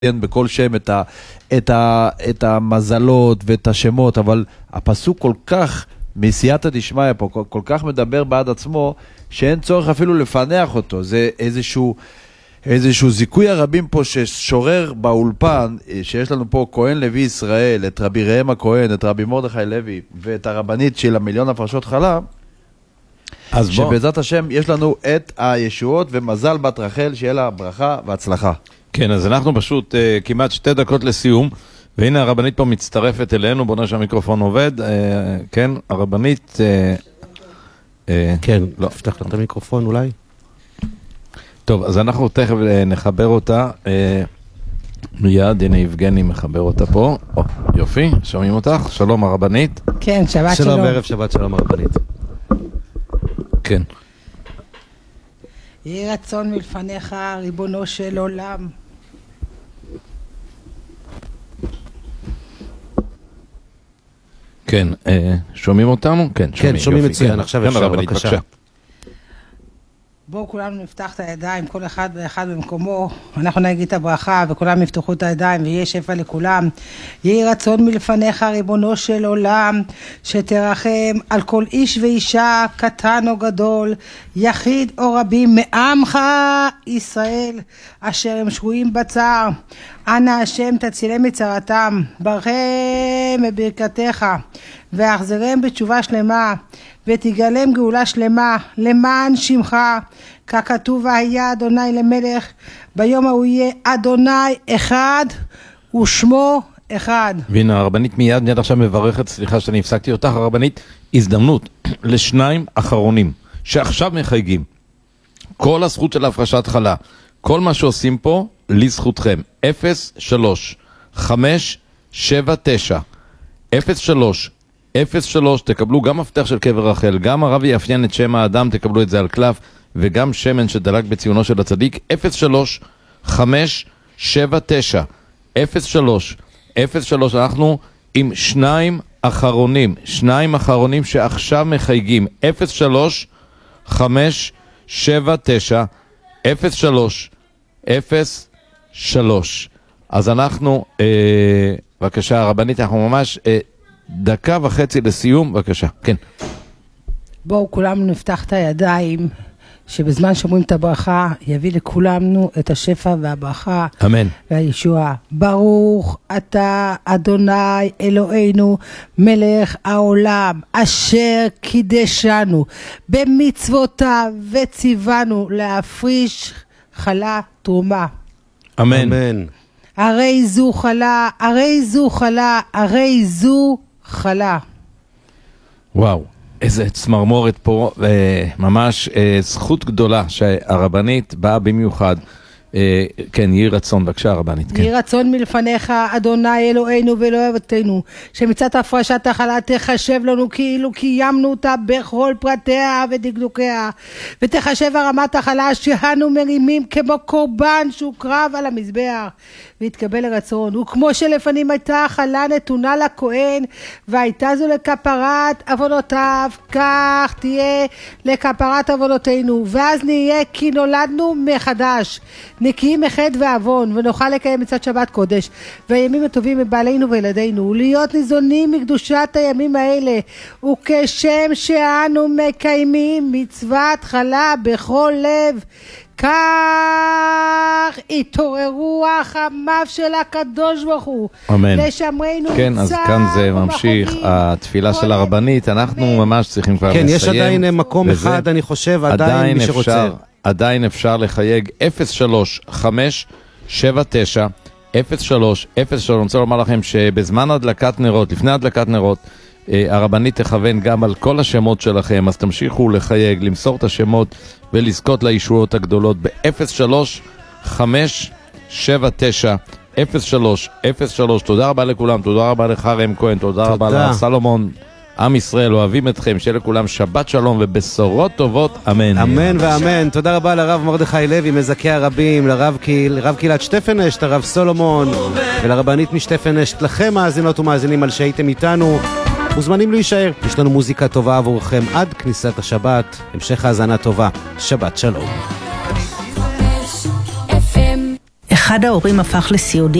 בכל שם את המזלות ואת השמות, אבל הפסוק כל כך מסייעתא דשמיא פה, כל כך מדבר בעד עצמו, שאין צורך אפילו לפענח אותו. זה איזשהו זיכוי הרבים פה ששורר באולפן, שיש לנו פה כהן לוי ישראל, את רבי ראם הכהן, את רבי מרדכי לוי, ואת הרבנית של המיליון הפרשות חלב, שבעזרת השם יש לנו את הישועות ומזל בת רחל, שיהיה לה ברכה והצלחה. כן, אז אנחנו פשוט כמעט 2 דקות לסיום, והנה הרבנית פה מצטרפת אלינו, בוא נראה שהמיקרופון עובד, כן, הרבנית... כן, לא. פתח לך את המיקרופון אולי? טוב, אז אנחנו תכף נחבר אותה, מיד, הנה יבגני מחבר אותה פה, יופי, שומעים אותך, שלום הרבנית. כן, שבת שלום. שלום, ערב שבת שלום הרבנית. כן. יהי רצון מלפניך, ריבונו של עולם. כן, שומעים אותנו? כן, שומעים מצוין, עכשיו אפשר, בבקשה. בואו כולנו נפתח את הידיים, כל אחד ואחד במקומו, אנחנו נגיד את הברכה וכולם יפתחו את הידיים ויהיה שפע לכולם. יהי רצון מלפניך ריבונו של עולם, שתרחם על כל איש ואישה, קטן או גדול, יחיד או רבים מעמך ישראל, אשר הם שבויים בצער. אנא השם תצילם מצרתם, ברכם בברכתך, ואחזרם בתשובה שלמה, ותגלם גאולה שלמה, למען שמך, ככתוב היה אדוני למלך, ביום ההוא יהיה אדוני אחד, ושמו אחד. והנה הרבנית מיד עכשיו מברכת, סליחה שאני הפסקתי אותך, הרבנית, הזדמנות לשניים אחרונים, שעכשיו מחייגים. כל הזכות של הפרשת חלה, כל מה שעושים פה, לזכותכם. 03 תקבלו גם מפתח של קבר רחל, גם הרב יאפיין את שם האדם, תקבלו את זה על קלף, וגם שמן שדלק בציונו של הצדיק. 03 אנחנו עם שניים אחרונים שעכשיו מחייגים. 03 אז אנחנו, בבקשה הרבנית, אנחנו ממש 1.5 דקות לסיום, בבקשה, כן. בואו כולנו נפתח את הידיים, שבזמן שאומרים את הברכה, יביא לכולנו את השפע והברכה. אמן. והישועה. ברוך אתה אדוני אלוהינו, מלך העולם, אשר קידשנו במצוותיו וציוונו להפריש חלה תרומה. אמן. אמן. הרי זו חלה, הרי זו חלה, הרי זו חלה. וואו, איזה צמרמורת פה, ממש זכות גדולה שהרבנית באה במיוחד. כן, יהי רצון, בבקשה הרבנית. יהי רצון מלפניך, אדוני אלוהינו ואלוהי אבותינו, שמצד הפרשת החלה תחשב לנו כאילו קיימנו אותה בכל פרטיה ודקדוקיה, ותחשב הרמת החלה שאנו מרימים כמו קורבן שהוקרב על המזבח, והתקבל לרצון. וכמו שלפנים הייתה החלה נתונה לכהן, והייתה זו לכפרת עוונותיו, כך תהיה לכפרת עוונותינו, ואז נהיה כי נולדנו מחדש, נקיים מחטא ועוון, ונוכל לקיים מצוות שבת קודש והימים הטובים מבעלינו וילדינו, ולהיות ניזונים מקדושת הימים האלה, וכשם שאנו מקיימים מצוות חלה בכל לב, כך יתעוררו רחמיו של הקדוש ברוך הוא. אמן. לשמרנו כן, אז כאן זה ממשיך התפילה של הרבנית, אנחנו ממש צריכים כבר לסיים. כן, יש עדיין מקום אחד, אני חושב, עדיין מי שרוצה. עדיין אפשר לחייג 03-579-03-03. אני רוצה לומר לכם שבזמן הדלקת נרות, לפני הדלקת נרות, הרבנית תכוון גם על כל השמות שלכם, אז תמשיכו לחייג, למסור את השמות ולזכות לישועות הגדולות ב-03-579-03-03. תודה רבה לכולם, תודה רבה לך ראם כהן, תודה רבה לסלומון. עם ישראל אוהבים אתכם, שיהיה לכולם שבת שלום ובשורות טובות, אמן. אמן ואמן. תודה רבה לרב מרדכי לוי, מזכי הרבים, לרב קהילת שטפנשט, הרב סולומון, ולרבנית משטפנשט. לכם מאזינות ומאזינים על שהייתם איתנו, מוזמנים להישאר, יש לנו מוזיקה טובה עבורכם עד כניסת השבת. המשך האזנה טובה, שבת שלום. אחד ההורים הפך לסיעודי.